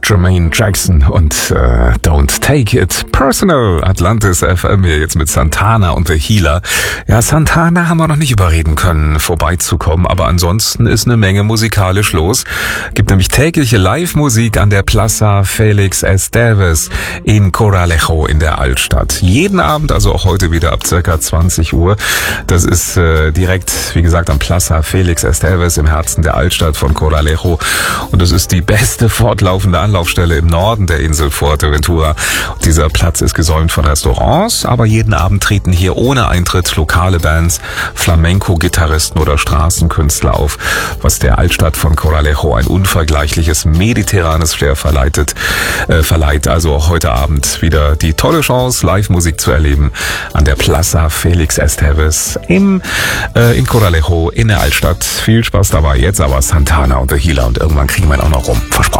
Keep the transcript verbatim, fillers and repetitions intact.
Jermaine Jackson und äh, Don't Take It Personal. Atlantis F M hier jetzt mit Santana und The Healer. Ja, Santana haben wir noch nicht überreden können, vorbeizukommen, aber ansonsten ist eine Menge musikalisch los. Gibt nämlich tägliche Live-Musik an der Plaza Felix Esteves in Corralejo in der Altstadt. Jeden Abend, also auch heute wieder ab circa zwanzig Uhr. Das ist äh, direkt, wie gesagt, am Plaza Felix Esteves im Herzen der Altstadt von Corralejo. Und das ist die beste fortlaufende Anlaufstelle im Norden der Insel Fuerteventura. Dieser Platz ist gesäumt von Restaurants, aber jeden Abend treten hier ohne Eintritt lokale Bands, Flamenco-Gitarristen oder Straßenkünstler auf, was der Altstadt von Corralejo ein unvergleichliches mediterranes Flair verleitet, äh, verleiht. Also auch heute Abend wieder die tolle Chance, Live-Musik zu erleben an der Plaza Felix Esteves im, äh, in Corralejo in der Altstadt. Viel Spaß dabei. Jetzt aber Santana und The Healer und irgendwann kriegen wir ihn auch noch rum. Versprochen.